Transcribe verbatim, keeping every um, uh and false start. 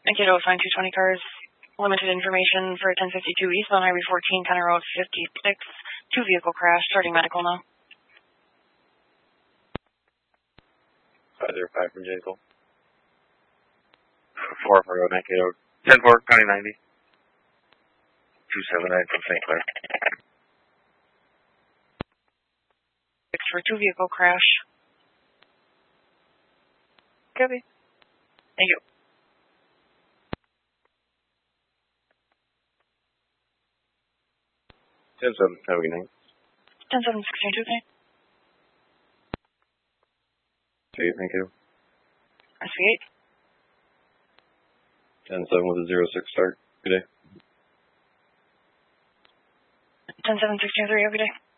Mankato, find two twenty cars. Limited information for ten fifty-two East on Highway fourteen, County Road fifty-six. Two vehicle crash, starting medical now. five zero five from Janesville. four four zero Mankato. ten four, County ninety. two seven nine from Saint Clair. Six for two vehicle crash. Copy. Thank you. ten seven, have a good night. ten seven sixteen two, okay. eight, thank you. R C eight. ten seven with a zero six start. Good day. ten seven sixteen three, every day.